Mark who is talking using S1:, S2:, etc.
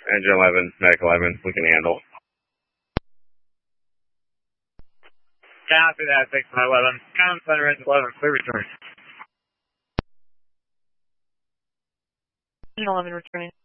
S1: Engine 11, Medic 11, we can handle.
S2: Copy that, 6 by 11. Comm Center, Engine 11, clear return.
S3: Engine 11 returning.